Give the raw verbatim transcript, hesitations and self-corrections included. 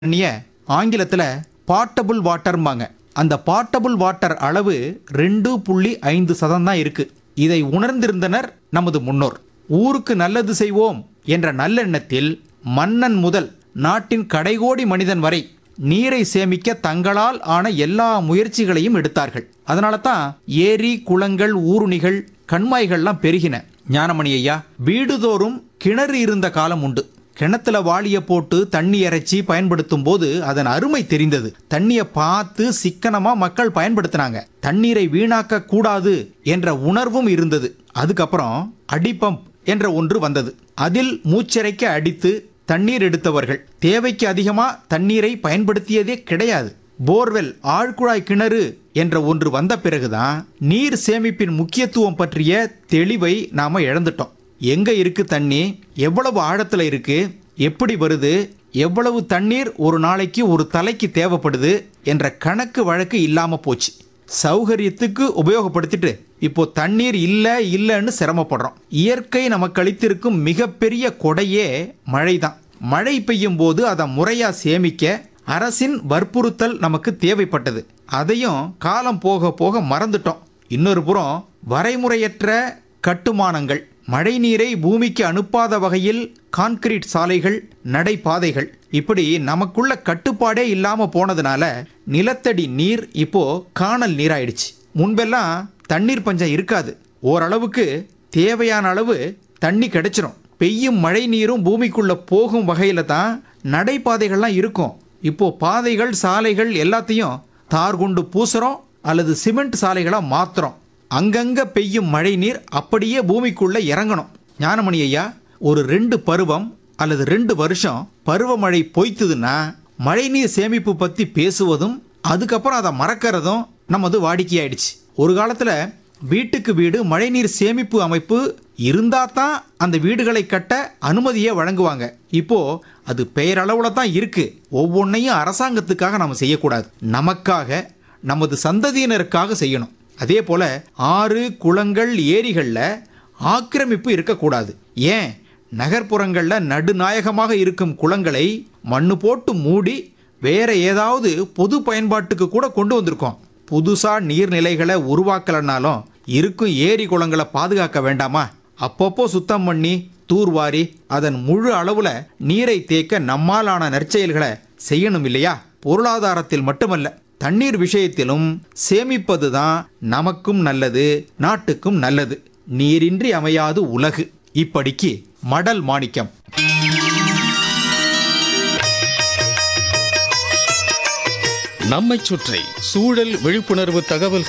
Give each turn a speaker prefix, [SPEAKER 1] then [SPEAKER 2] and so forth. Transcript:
[SPEAKER 1] தண்ணிய ஆங்கிலத்துல பாட்டபிள் வாட்டர்ம்பாங்க. அந்த பாட்டபிள் வாட்டர் அளவு ரெண்டு புள்ளி ஐந்து சதம் தான் இருக்கு. இதை உணர்ந்திருந்தனர் நமது முன்னோர். ஊருக்கு நல்லது செய்வோம் என்ற நல்லெண்ணத்தில் மன்னன் முதல் நாட்டின் கடைகோடி மனிதன் வரை நீரை சேமிக்க தங்களால் ஆன எல்லா முயற்சிகளையும் எடுத்தார்கள். அதனால தான் ஏரி, குளங்கள், ஊருணிகள், கண்மாய்கள்லாம் பெருகின. ஞானமணி ஐயா, வீடுதோறும் கிணறு இருந்த காலம் உண்டு. கிணத்துல வாளிய போட்டு தண்ணி இறைச்சி பயன்படுத்தும் போது அதன் அருமை தெரிந்தது. தண்ணியை பார்த்து சிக்கனமா மக்கள் பயன்படுத்தினாங்க. தண்ணீரை வீணாக்க கூடாது என்ற உணர்வும் இருந்தது. அதுக்கப்புறம் அடிபம்ப் என்ற ஒன்று வந்தது. அதில் மூச்சிறைக்க அடித்து தண்ணீர் எடுத்தவர்கள் தேவைக்கு அதிகமா தண்ணீரை பயன்படுத்தியதே கிடையாது. போர்வெல், ஆழ்குழாய் கிணறு என்ற ஒன்று வந்த பிறகுதான் நீர் சேமிப்பின் முக்கியத்துவம் பற்றிய தெளிவை நாம இழந்துட்டோம். எங்க இருக்கு தண்ணி, எவ்வளவு ஆழத்துல இருக்கு, எப்படி வருது, எவ்வளவு தண்ணீர் ஒரு நாளைக்கு ஒரு தலைக்கு தேவைப்படுது என்ற கணக்கு வழக்கு இல்லாம போச்சு. சௌகரியத்துக்கு உபயோகப்படுத்திட்டு இப்போ தண்ணீர் இல்ல இல்லைன்னு சிரமப்படுறோம். இயற்கை நமக்கு அளித்திருக்கும் மிகப்பெரிய கொடையே மழை தான். மழை பெய்யும் போது அதை முறையா சேமிக்க அரசின் வற்புறுத்தல் நமக்கு தேவைப்பட்டது. அதையும் காலம் போக போக மறந்துட்டோம். இன்னொரு புறம் வரைமுறையற்ற கட்டுமானங்கள், மழை நீரை பூமிக்கு அனுப்பாத வகையில் கான்கிரீட் சாலைகள், நடைபாதைகள், இப்படி நமக்குள்ள கட்டுப்பாடே இல்லாம போனதுனால நிலத்தடி நீர் இப்போ காணல் நீராயிடுச்சு. முன்பெல்லாம் தண்ணீர் பஞ்சம் இருக்காது. ஓரளவுக்கு தேவையான அளவு தண்ணி கிடைச்சிரும். பெய்யும் மழை நீரும் பூமிக்குள்ள போகும் வகையில தான் நடைபாதைகள்லாம் இருக்கும். இப்போ பாதைகள், சாலைகள் எல்லாத்தையும் தார் கொண்டு பூசுறோம் அல்லது சிமெண்ட் சாலைகளா மாத்துறோம். அங்கங்க பெய்யும் மழை நீர் அப்படியே பூமிக்குள்ள இறங்கணும். ஞானமணி ஐயா, ஒரு ரெண்டு பருவம் அல்லது ரெண்டு வருஷம் பருவமழை பொய்த்துதுன்னா மழைநீர் சேமிப்பு பத்தி பேசுவதும் அதுக்கப்புறம் அதை மறக்கிறதும் நமது வாடிக்கையாயிடுச்சு. ஒரு காலத்துல வீட்டுக்கு வீடு மழைநீர் சேமிப்பு அமைப்பு இருந்தா தான் அந்த வீடுகளை கட்ட அனுமதியை வழங்குவாங்க. இப்போ அது பெயரளவுல தான் இருக்கு. ஒவ்வொன்றையும் அரசாங்கத்துக்காக நாம செய்யக்கூடாது, நமக்காக, நமது சந்ததியினருக்காக செய்யணும். அதே போல ஆறு, குளங்கள், ஏரிகள்ல ஆக்கிரமிப்பு இருக்கக்கூடாது. ஏன், நகர்ப்புறங்கள்ல நடுநாயகமாக இருக்கும் குளங்களை மண்ணு போட்டு மூடி வேற ஏதாவது பொது பயன்பாட்டுக்கு கூட கொண்டு வந்திருக்கோம். புதுசா நீர்நிலைகளை உருவாக்கலனாலும் இருக்கும் ஏரி குளங்களை பாதுகாக்க வேண்டாமா? அப்பப்போ சுத்தம் பண்ணி தூர்வாரி அதன் முழு அளவுல நீரை தேக்க நம்மாலான நற்செயல்களை செய்யணும் இல்லையா? பொருளாதாரத்தில் மட்டுமல்ல, தண்ணீர் விஷயத்திலும் சேமிப்பதுதான் நமக்கும் நல்லது, நாட்டுக்கும் நல்லது. நீரின்றி அமையாது உலகு. இப்படிக்கு மடல் மாணிக்கம்.
[SPEAKER 2] நம்மைச் சுற்றி சூழல் விழிப்புணர்வு தகவல்கள்